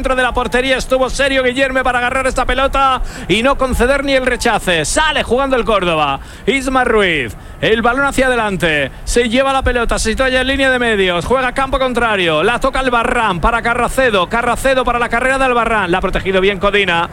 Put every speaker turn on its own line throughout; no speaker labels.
dentro de la portería. Estuvo serio Guillerme para agarrar esta pelota y no conceder ni el rechace. Sale jugando el Córdoba. Isma Ruiz. El balón hacia adelante. Se lleva la pelota. Se sitúa ya en línea de medios. Juega campo contrario. La toca Albarrán para Carracedo. Carracedo para la carrera de Albarrán. La ha protegido bien Codina.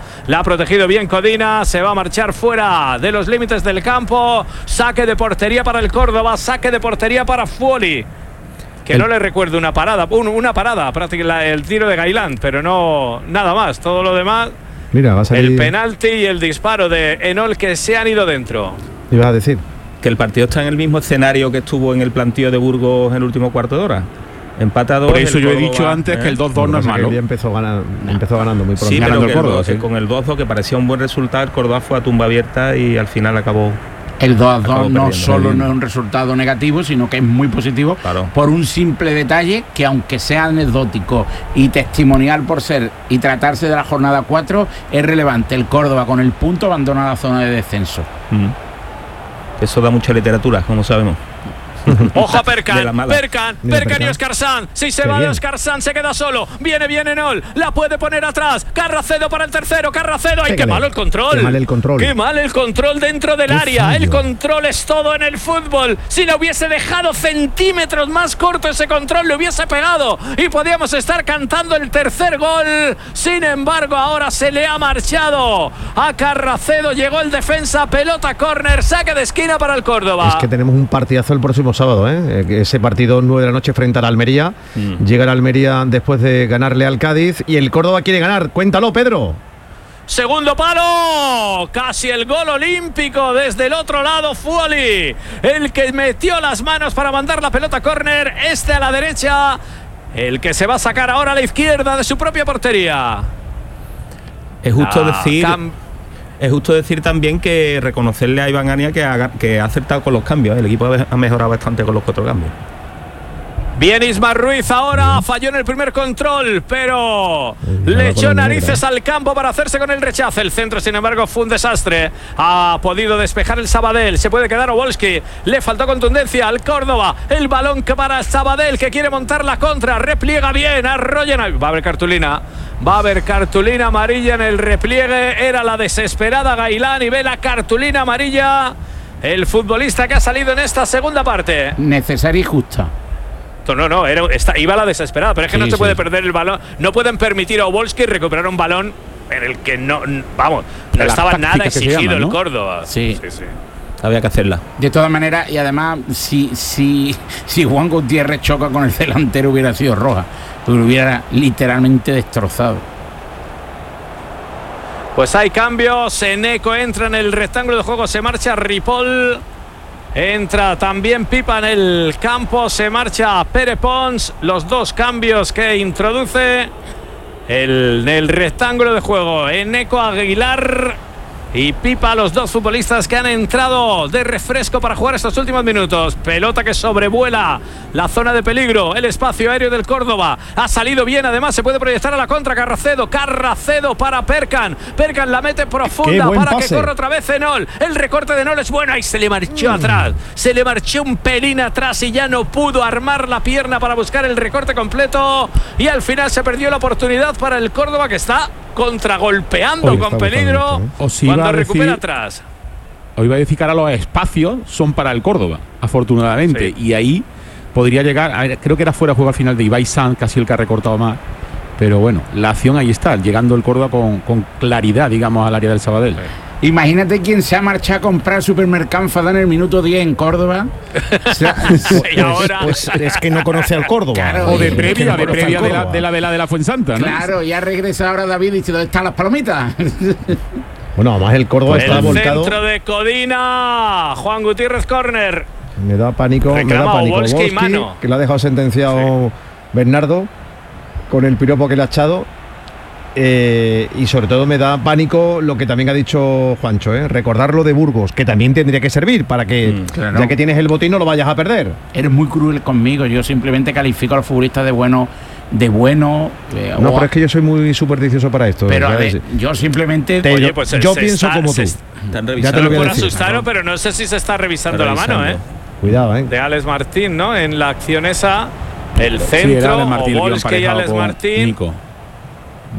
Se va a marchar fuera de los límites del campo. Saque de portería para el Córdoba. Saque de portería para Fuoli. Que no le recuerdo una parada. Una parada, prácticamente el tiro de Gailán. Pero no nada más. Todo lo demás.
Mira, va a salir
el penalti y el disparo de Enol que se han ido dentro.
Ibas a decir
que el partido está en el mismo escenario que estuvo en el plantío de Burgos en el último cuarto de hora. Empatado.
Por eso yo he dicho antes que el 2-2 no es malo.
El día empezó ganando muy pronto.
Sí,
ganando
pero
el Córdoba,
sí. Con el 2-2 que parecía un buen resultado, el Córdoba fue a tumba abierta y al final acabó.
El 2-2 no solo no es un resultado negativo, sino que es muy positivo, claro, por un simple detalle que, aunque sea anecdótico y testimonial por ser y tratarse de la jornada 4, es relevante. El Córdoba con el punto abandona la zona de descenso.
Eso da mucha literatura, como sabemos.
Ojo a Perkan y Óscar Sanz. Si se va de Óscar Sanz se queda solo. Viene bien Enol, la puede poner atrás. Carracedo para el tercero. Carracedo, ay, qué malo el control. Qué mal el control dentro del área. El control es todo en el fútbol. Si le hubiese dejado centímetros más corto ese control, le hubiese pegado y podíamos estar cantando el tercer gol. Sin embargo, ahora se le ha marchado a Carracedo. Llegó el defensa, pelota córner, saque de esquina para el Córdoba.
Es que tenemos un partidazo el próximo sábado, ese partido 9 de la noche frente al Almería. Llega el Almería después de ganarle al Cádiz y el Córdoba quiere ganar. Cuéntalo, Pedro.
Segundo palo, casi el gol olímpico desde el otro lado. Fuoli, el que metió las manos para mandar la pelota córner, a la derecha, el que se va a sacar ahora a la izquierda de su propia portería.
Es justo decir Es justo decir también que reconocerle a Iván Ania que ha acertado con los cambios. El equipo ha mejorado bastante con los 4 cambios.
Bien Isma Ruiz ahora, falló en el primer control, pero le echó narices al campo para hacerse con el rechazo. El centro, sin embargo, fue un desastre. Ha podido despejar el Sabadell, se puede quedar Obolski. Le faltó contundencia al Córdoba. El balón que para Sabadell, que quiere montar la contra. Repliega bien, arrolla. Va a haber cartulina. Va a haber cartulina amarilla en el repliegue. Era la desesperada Gailán y ve la cartulina amarilla. El futbolista que ha salido en esta segunda parte.
Necesaria y justa.
No, iba la desesperada, pero es que no se puede perder el balón. No pueden permitir a Obolski recuperar un balón en el que no estaba nada exigido el Córdoba.
Sí.
Había que hacerla.
De todas maneras, y además, si Juan Gutiérrez choca con el delantero hubiera sido roja, porque lo hubiera literalmente destrozado.
Pues hay cambios. Eneco entra en el rectángulo de juego, se marcha Ripoll. Entra también Pipa en el campo, se marcha Pere Pons. Los dos cambios que introduce en el rectángulo de juego. Eneco Aguilar y Pipa, los dos futbolistas que han entrado de refresco para jugar estos últimos minutos. Pelota que sobrevuela la zona de peligro, el espacio aéreo del Córdoba. Ha salido bien, además se puede proyectar a la contra. Carracedo para Perkan. Perkan la mete profunda para pase. Que corra otra vez Enol. El recorte de Enol es bueno y se le marchó atrás. Se le marchó un pelín atrás y ya no pudo armar la pierna para buscar el recorte completo. Y al final se perdió la oportunidad para el Córdoba, que está contragolpeando con peligro cuando recupera atrás.
Os iba a decir que ahora los espacios son para el Córdoba, afortunadamente, sí. Y ahí podría llegar, creo que era fuera de juego al final de Ibai Sanz, casi el que ha recortado más, pero bueno, la acción ahí está, llegando el Córdoba con claridad, digamos, al área del Sabadell. Sí.
Imagínate quién se ha marchado a comprar supermercado en el minuto 10 en Córdoba.
Pues es que no conoce al Córdoba.
Claro, o de previa de la vela de la Fuensanta, ¿no?
Claro, ya regresa ahora David y dice, ¿dónde están las palomitas?
Bueno, además el Córdoba está volcado.
Centro de Codina, Juan Gutiérrez, córner.
Me da pánico.
Obolski, mano.
Que lo ha dejado sentenciado Bernardo con el piropo que le ha echado. Y sobre todo me da pánico lo que también ha dicho Juancho, recordar lo de Burgos, que también tendría que servir para que claro, ya que tienes el botín no lo vayas a perder.
Eres muy cruel conmigo, yo simplemente califico a los futbolistas de bueno. No,
pero es que yo soy muy supersticioso para esto.
Pero yo simplemente
yo pienso como tú.
Ya te lo voy a decir. Asustaron, pero no sé si se está revisando la mano,
Cuidado,
de Alex Martín, ¿no? En la acción esa, el centro, Obolski y Alex Martín.
Nico.